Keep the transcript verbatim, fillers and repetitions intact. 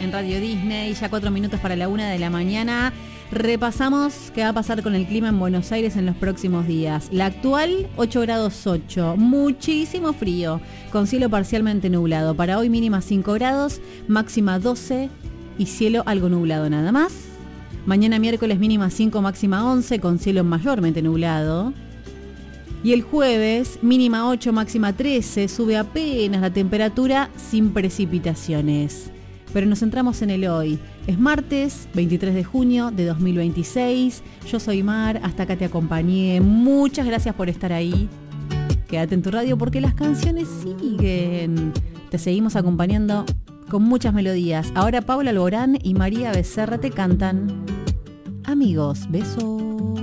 en Radio Disney, ya cuatro minutos para la una de la mañana. Repasamos qué va a pasar con el clima en Buenos Aires en los próximos días. La actual, ocho grados ocho, muchísimo frío, con cielo parcialmente nublado. Para hoy mínima cinco grados, máxima doce y cielo algo nublado nada más. Mañana miércoles mínima cinco, máxima once, con cielo mayormente nublado. Y el jueves, mínima ocho, máxima trece, sube apenas la temperatura sin precipitaciones. Pero nos centramos en el hoy. Es martes, veintitrés de junio de dos mil veintiséis. Yo soy Mar, hasta acá te acompañé. Muchas gracias por estar ahí. Quédate en tu radio porque las canciones siguen. Te seguimos acompañando con muchas melodías. Ahora Paula Alborán y María Becerra te cantan. Amigos, besos.